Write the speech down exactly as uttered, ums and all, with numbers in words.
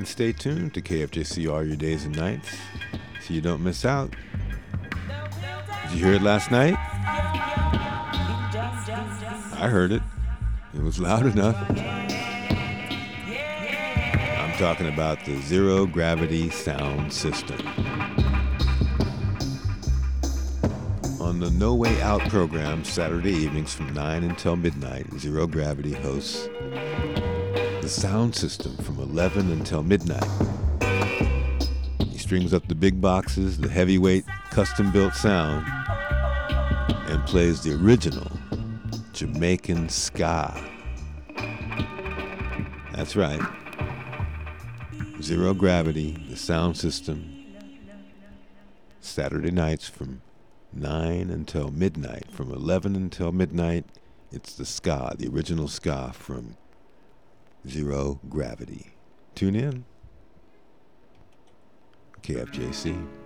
And stay tuned to K F J C all your days and nights so you don't miss out. Did you hear it last night? I heard it. It was loud enough. I'm talking about the Zero Gravity Sound System. On the No Way Out program, Saturday evenings from nine until midnight, Zero Gravity hosts the sound system from eleven until midnight. He strings up the big boxes, the heavyweight, custom-built sound, and plays the original Jamaican ska. That's right. Zero Gravity, the sound system, Saturday nights from nine until midnight. From eleven until midnight, it's the ska, the original ska from Zero Gravity. Tune in. K F J C.